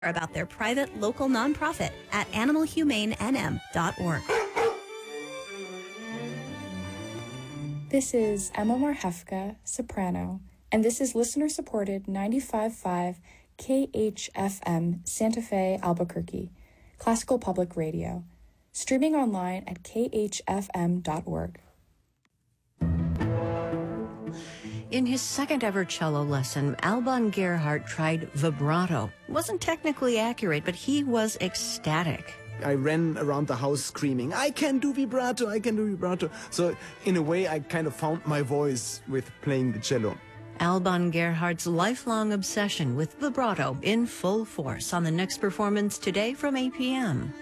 about their private local nonprofit at animalhumanenm.org. This is Emma Marhefka, soprano, and this is listener-supported 95.5 KHFM Santa Fe, Albuquerque, classical public radio, streaming online at khfm.org. In his second ever cello lesson, Alban Gerhardt tried vibrato. It wasn't technically accurate, but he was ecstatic. I ran around the house screaming, I can do vibrato, I can do vibrato. So in a way, I kind of found my voice with playing the cello. Alban Gerhardt's lifelong obsession with vibrato in full force on the next performance today from 8 p.m.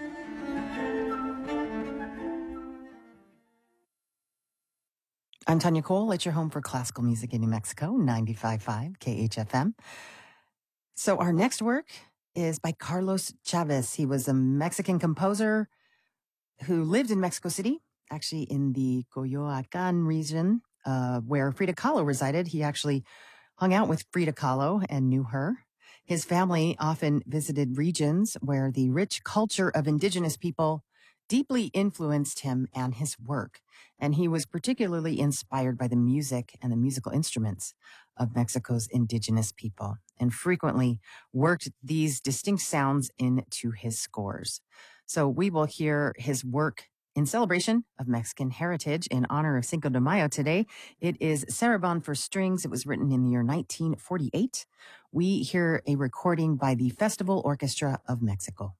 I'm Tanya Cole at your home for classical music in New Mexico, 95.5 KHFM. So our next work is by Carlos Chavez. He was a Mexican composer who lived in Mexico City, actually in the Coyoacan region, where Frida Kahlo resided. He actually hung out with Frida Kahlo and knew her. His family often visited regions where the rich culture of indigenous people deeply influenced him and his work. And he was particularly inspired by the music and the musical instruments of Mexico's indigenous people, and frequently worked these distinct sounds into his scores. So we will hear his work in celebration of Mexican heritage in honor of Cinco de Mayo today. It is Sarabon for Strings. It was written in the year 1948. We hear a recording by the Festival Orchestra of Mexico.